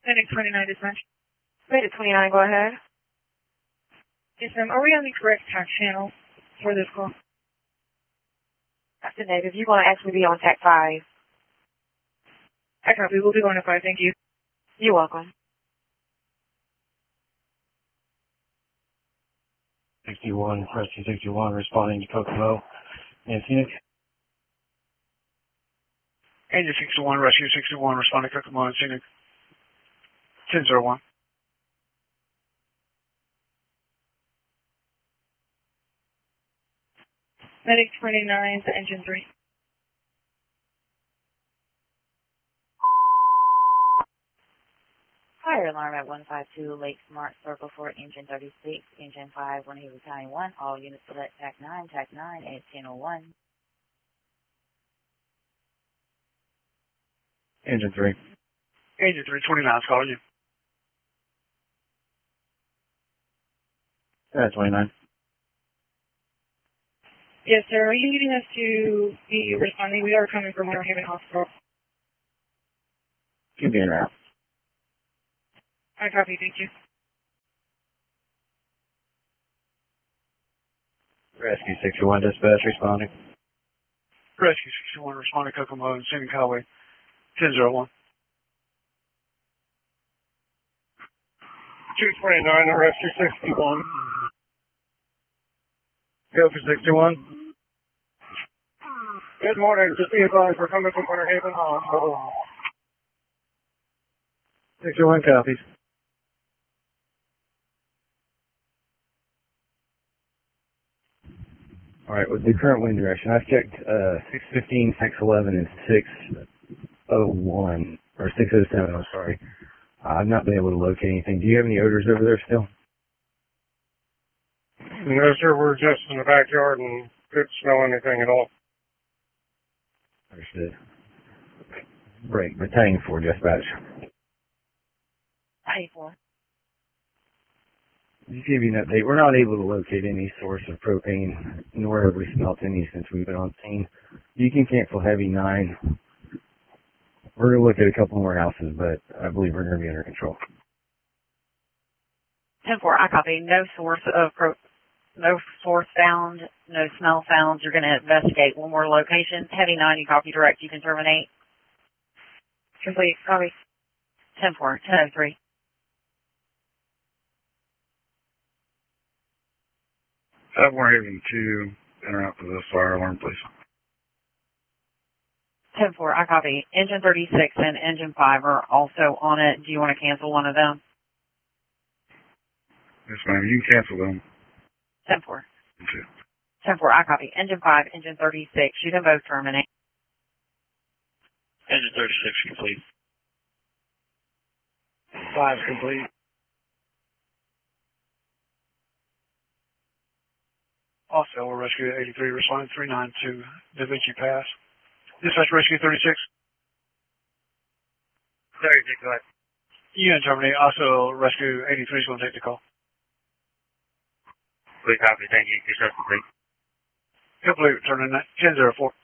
Medic 29 dispatch. Medic 29, go ahead. Yes, ma'am. Are we on the correct tax channel for this call? That's the negative. You're going to actually be on TAC 5. I copy. We'll be going to 5. Thank you. You're welcome. 61, Rescue 61, responding to Kokomo and Phoenix. Engine 61, Rescue 61, responding to Kokomo and Phoenix. 1001. Medic 29 to engine 3. Fire alarm at 152 Lake Smart Circle for engine 36, engine 5, Winnebago County 1. All units select TAC 9 at 1001. Engine 3. Engine 329 is calling you. 29. Yes, sir. Are you needing us to be responding? We are coming from Winter Haven Hospital. Give me an hour. I copy. Thank you. Rescue 61, dispatch responding. Rescue 61, responding to Kokomo and Scenic Highway. 1001. 229 at Rescue 61. Go for 61. Good morning. Just be advised, we're coming from Winter Haven Hospital. 61 copies. All right, with the current wind direction, I've checked 615, 611, and 601, or 607, I'm sorry. I've not been able to locate anything. Do you have any odors over there still? No, sir, we're just in the backyard and couldn't smell anything at all. Understood. Break, Battalion 4, dispatch. A4. Just to give you an update, we're not able to locate any source of propane, nor have we smelt any since we've been on scene. You can cancel Heavy 9. We're going to look at a couple more houses, but I believe we're going to be under control. 10-4, I copy. No source found, no smell found. You're going to investigate one more location. Heavy 9, you copy direct. You can terminate. Complete. Copy. 10-4, 10-03. Have Winter Haven 2 interact with this fire alarm, please. 10-4, I copy. Engine 36 and Engine 5 are also on it. Do you want to cancel one of them? Yes, ma'am. You can cancel them. 10-4. 2. 10-4, I copy. Engine 5, Engine 36. You can both terminate. Engine 36 complete. 5 complete. Also, we're Rescue 83, responding 392 Da Vinci Pass. Dispatch Rescue 36. 36, go ahead. You can terminate. Also, Rescue 83 is going to take the call. Please copy. Thank you. Your service complete. Complete. Returning 1004.